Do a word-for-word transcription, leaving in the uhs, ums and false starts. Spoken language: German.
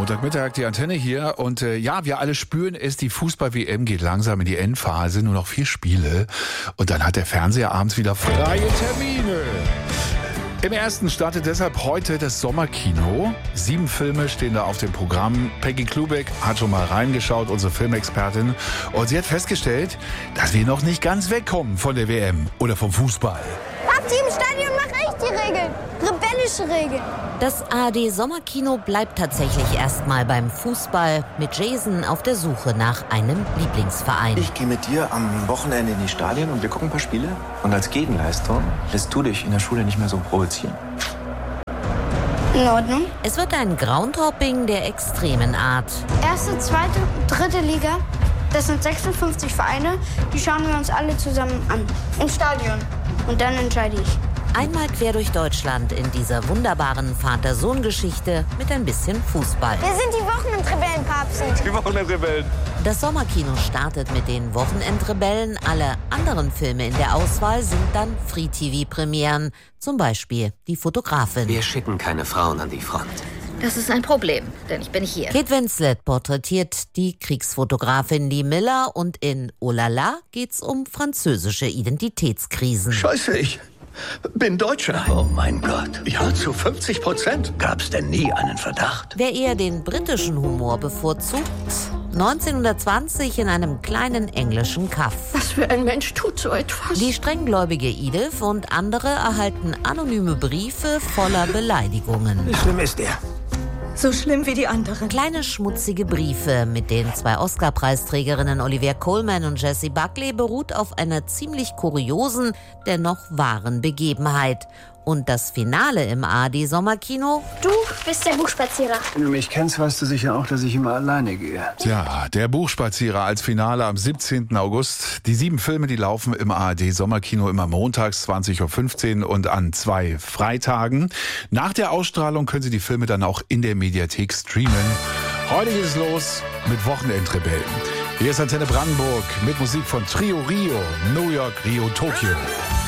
Montagmittag, die Antenne hier. Und äh, ja, wir alle spüren es, die Fußball-W M geht langsam in die Endphase. Nur noch vier Spiele. Und dann hat der Fernseher abends wieder freie Termine. Im ersten startet deshalb heute das Sommerkino. Sieben Filme stehen da auf dem Programm. Peggy Klubeck hat schon mal reingeschaut, unsere Filmexpertin. Und sie hat festgestellt, dass wir noch nicht ganz wegkommen von der W M oder vom Fußball. Papi, im Stadion mache ich die Regeln. Rebellische Regeln. Das A R D-Sommerkino bleibt tatsächlich erstmal beim Fußball, mit Jason auf der Suche nach einem Lieblingsverein. Ich gehe mit dir am Wochenende in die Stadien und wir gucken ein paar Spiele. Und als Gegenleistung lässt du dich in der Schule nicht mehr so provozieren. In Ordnung. Es wird ein Groundhopping der extremen Art. Erste, zweite, dritte Liga. Das sind sechsundfünfzig Vereine. Die schauen wir uns alle zusammen an. Im Stadion. Und dann entscheide ich. Einmal quer durch Deutschland in dieser wunderbaren Vater-Sohn-Geschichte mit ein bisschen Fußball. Wir sind die Wochenendrebellen, Papsi. Die Wochenendrebellen. Das Sommerkino startet mit den Wochenendrebellen. Alle anderen Filme in der Auswahl sind dann Free-T V-Premieren. Zum Beispiel Die Fotografin. Wir schicken keine Frauen an die Front. Das ist ein Problem, denn ich bin hier. Kate Winslet porträtiert die Kriegsfotografin Lee Miller und in Oh la la geht's um französische Identitätskrisen. Scheiße, ich bin Deutscher. Oh mein Gott. Ja, zu fünfzig Prozent. Gab's denn nie einen Verdacht? Wer eher den britischen Humor bevorzugt, neunzehnhundertzwanzig in einem kleinen englischen Kaff. Was für ein Mensch tut so etwas? Die strenggläubige Edith und andere erhalten anonyme Briefe voller Beleidigungen. Wie schlimm ist der? So schlimm wie die anderen. Kleine schmutzige Briefe mit den zwei Oscar-Preisträgerinnen Olivia Colman und Jessie Buckley beruht auf einer ziemlich kuriosen, dennoch wahren Begebenheit. Und das Finale im A R D-Sommerkino? Du bist der Buchspazierer. Wenn du mich kennst, weißt du sicher auch, dass ich immer alleine gehe. Ja, der Buchspazierer als Finale am siebzehnten August. Die sieben Filme, die laufen im A R D-Sommerkino immer montags zwanzig Uhr fünfzehn und an zwei Freitagen. Nach der Ausstrahlung können Sie die Filme dann auch in der Mediathek streamen. Heute geht es los mit Wochenendrebellen. Hier ist Antenne Brandenburg mit Musik von Trio Rio, New York, Rio, Tokio.